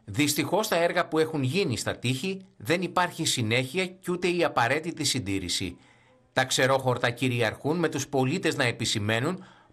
Δυστυχώς στα έργα που έχουν γίνει στα τείχη δεν υπάρχει συνέχεια κι ούτε η απαραίτητη συντήρηση. Τα ξερόχορτα κυριαρχούν με τους πολίτες να επισημαίνουν